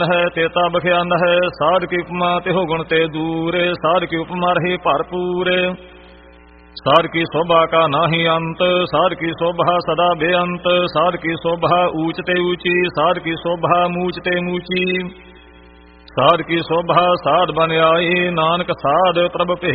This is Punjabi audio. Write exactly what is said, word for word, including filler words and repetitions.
ਹੈ ਤੇਤਾ ਬਖਿਆਨ ਹੈ। ਸਾਧ ਕੀ ਉਪਮਾ ਤਿਹੁ ਗੁਣ ਤੇ ਦੂਰੇ। ਸਾਧ ਕੀ ਉਪਮਾ ਰਹੀ ਭਰਪੂਰੇ। ਸਾਧ ਕੀ ਸੋਭਾ ਕਾ ਨਾਹੀ ਅੰਤ। ਸਾਧ ਕੀ ਸੋਭਾ ਸਦਾ ਬੇਅੰਤ। ਸਾਧ ਕੀ ਸੋਭਾ ਊਚ ਤੇ ਊਚੀ। ਸਾਧ ਕੀ ਸੋਭਾ ਮੂਚ ਤੇ ਮੂਚੀ। ਸਾਧ ਕੀ ਸੋਭਾ ਸਾਧ ਬਨ ਆਈ। ਨਾਨਕ ਸਾਧ ਪ੍ਰਭ ਭੇ